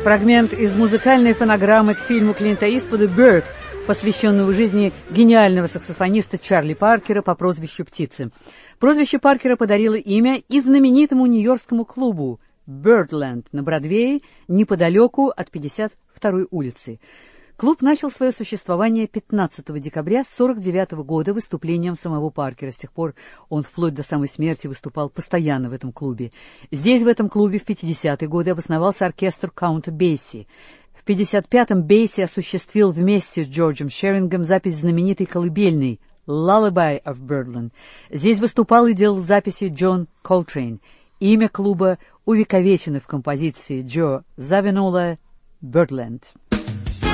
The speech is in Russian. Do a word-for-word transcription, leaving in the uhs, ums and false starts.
Фрагмент из музыкальной фонограммы к фильму Клинта Иствуда «Bird», посвященного жизни гениального саксофониста Чарли Паркера по прозвищу «Птицы». Прозвище Паркера подарило имя и знаменитому нью-йоркскому клубу «Birdland» на Бродвее, неподалеку от пятьдесят второй улицы. Клуб начал свое существование пятнадцатого декабря сорок девятого года выступлением самого Паркера. С тех пор он вплоть до самой смерти выступал постоянно в этом клубе. Здесь, в этом клубе, в пятидесятые годы обосновался оркестр Каунта Бейси. В пятьдесят пятом Бейси осуществил вместе с Джорджем Шерингом запись знаменитой колыбельной «Lullaby of Birdland». Здесь выступал и делал записи Джон Колтрейн. Имя клуба увековечено в композиции Джо Завинола «Birdland».